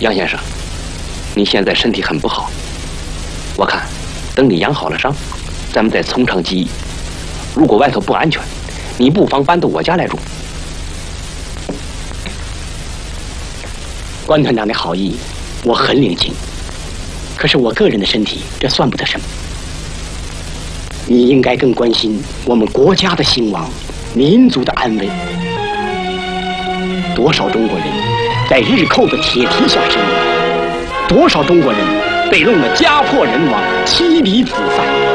杨先生，你现在身体很不好，我看等你养好了伤，咱们再从长计议。如果外头不安全，你不妨搬到我家来住。 关团长的好意，我很领情。可是我个人的身体，这算不得什么。你应该更关心我们国家的兴亡，民族的安危。多少中国人在日寇的铁蹄下生活，多少中国人被弄得家破人亡、妻离子散。